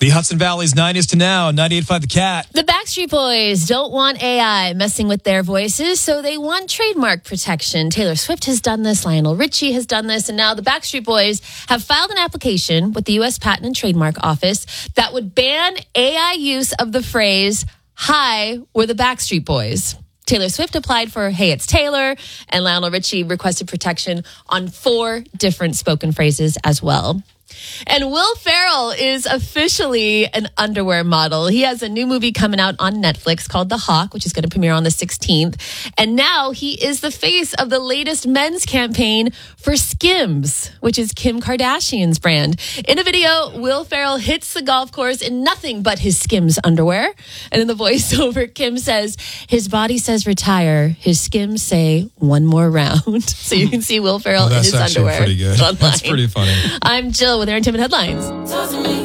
The Hudson Valley's 90s to now, 98.5 The Cat. The Backstreet Boys don't want AI messing with their voices, so they want trademark protection. Taylor Swift has done this, Lionel Richie has done this, and now the Backstreet Boys have filed an application with the U.S. Patent and Trademark Office that would ban AI use of the phrase, "Hi, we're the Backstreet Boys." Taylor Swift applied for "Hey, it's Taylor," and Lionel Richie requested protection on 4 different spoken phrases as well. And Will Ferrell is officially an underwear model. He has a new movie coming out on Netflix called The Hawk, which is going to premiere on the 16th. And now he is the face of the latest men's campaign for Skims, which is Kim Kardashian's brand. In a video, Will Ferrell hits the golf course in nothing but his Skims underwear. And in the voiceover, Kim says, "His body says retire. His Skims say one more round." So you can see Will Ferrell in his underwear. That's actually pretty good. Online. That's pretty funny. I'm Jill with Aaron Tim and Headlines.